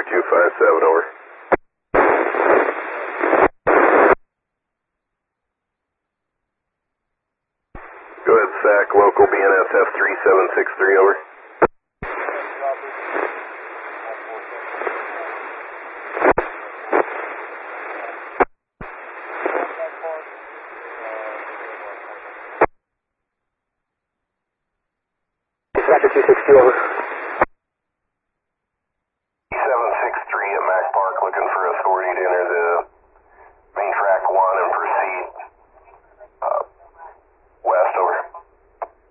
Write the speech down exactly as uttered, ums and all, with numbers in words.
two five seven, over. Go ahead, S A C, local B N S F three seven six three, over. Sector two six two, over. seven six three at Mac Park, looking for authority to enter the